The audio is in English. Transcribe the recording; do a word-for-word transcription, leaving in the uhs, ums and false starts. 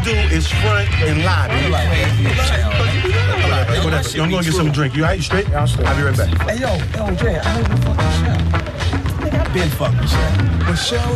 do is front and lie, man. All right, hey, whatever. Yo, I'm gonna get something to drink. You all right? You straight? Yeah, I'm straight. I'll be right back. Hey, yo, yo, Jay, I heard you fucking Michelle. Nigga, I been fucking Michelle. Michelle